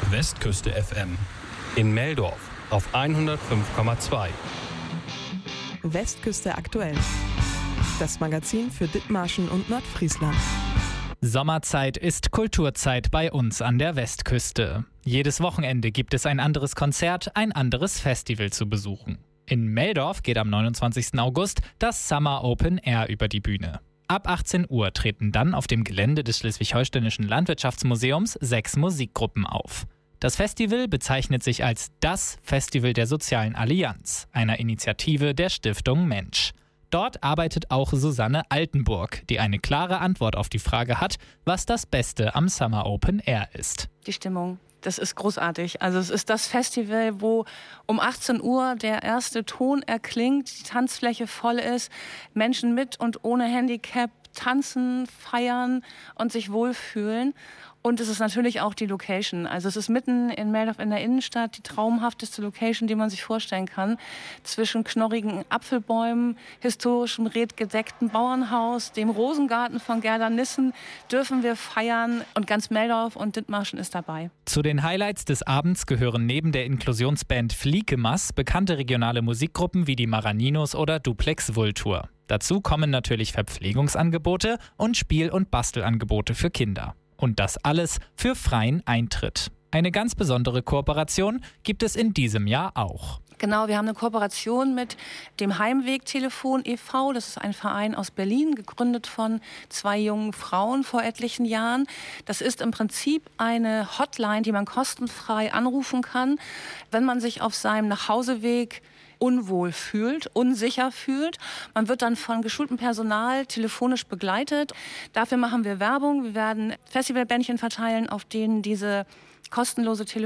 Westküste FM. In Meldorf auf 105,2. Westküste aktuell. Das Magazin für Dithmarschen und Nordfriesland. Sommerzeit ist Kulturzeit bei uns an der Westküste. Jedes Wochenende gibt es ein anderes Konzert, ein anderes Festival zu besuchen. In Meldorf geht am 29. August das Summer Open Air über die Bühne. Ab 18 Uhr treten dann auf dem Gelände des Schleswig-Holsteinischen Landwirtschaftsmuseums 6 Musikgruppen auf. Das Festival bezeichnet sich als das Festival der Sozialen Allianz, einer Initiative der Stiftung Mensch. Dort arbeitet auch Susanne Altenburg, die eine klare Antwort auf die Frage hat, was das Beste am Summer Open Air ist. Die Stimmung. Das ist großartig. Also es ist das Festival, wo um 18 Uhr der erste Ton erklingt, die Tanzfläche voll ist, Menschen mit und ohne Handicap tanzen, feiern und sich wohlfühlen. Und es ist natürlich auch die Location. Also es ist mitten in Meldorf in der Innenstadt, die traumhafteste Location, die man sich vorstellen kann. Zwischen knorrigen Apfelbäumen, historischem redgedeckten Bauernhaus, dem Rosengarten von Gerda Nissen dürfen wir feiern. Und ganz Meldorf und Dithmarschen ist dabei. Zu den Highlights des Abends gehören neben der Inklusionsband Fliekemas bekannte regionale Musikgruppen wie die Maraninos oder Duplex Vultur. Dazu kommen natürlich Verpflegungsangebote und Spiel- und Bastelangebote für Kinder. Und das alles für freien Eintritt. Eine ganz besondere Kooperation gibt es in diesem Jahr auch. Genau, wir haben eine Kooperation mit dem Heimwegtelefon e.V. Das ist ein Verein aus Berlin, gegründet von 2 jungen Frauen vor etlichen Jahren. Das ist im Prinzip eine Hotline, die man kostenfrei anrufen kann, wenn man sich auf seinem Nachhauseweg unwohl fühlt, unsicher fühlt. Man wird dann von geschultem Personal telefonisch begleitet. Dafür machen wir Werbung. Wir werden Festivalbändchen verteilen, auf denen diese kostenlose